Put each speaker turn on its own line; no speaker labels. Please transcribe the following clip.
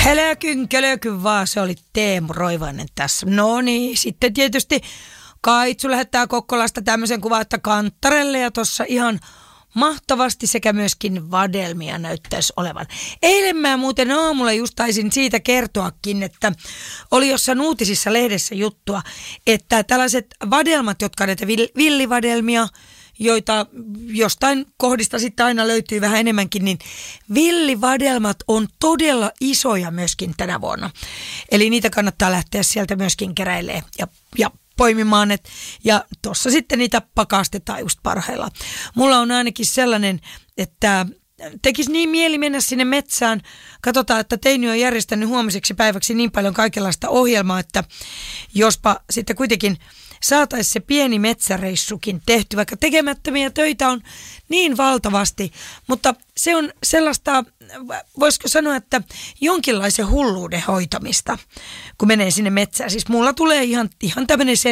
Hälökyn vaan, se oli Teemu Roivainen tässä. No niin, sitten tietysti Kaitsu lähettää Kokkolasta tämmöisen kuvan, että Kanttarelle ja tuossa ihan mahtavasti sekä myöskin vadelmia näyttäisi olevan. Eilen mä muuten aamulla just taisin siitä kertoakin, että oli jossain uutisissa lehdessä juttua, että tällaiset vadelmat, jotka on näitä villivadelmia, joita jostain kohdista sitten aina löytyy vähän enemmänkin, niin villivadelmat on todella isoja myöskin tänä vuonna. Eli niitä kannattaa lähteä sieltä myöskin keräilemään ja poimimaan, ja tuossa sitten niitä pakastetaan just parhaillaan. Mulla on ainakin sellainen, että tekisi niin mieli mennä sinne metsään. Katsotaan, että Teini on järjestänyt huomiseksi päiväksi niin paljon kaikenlaista ohjelmaa, että jospa sitten kuitenkin saataisiin se pieni metsäreissukin tehty, vaikka tekemättömiä töitä on niin valtavasti, mutta se on sellaista, voisiko sanoa, että jonkinlaisen hulluuden hoitamista, kun menee sinne metsään. Siis mulla tulee ihan tämmöinen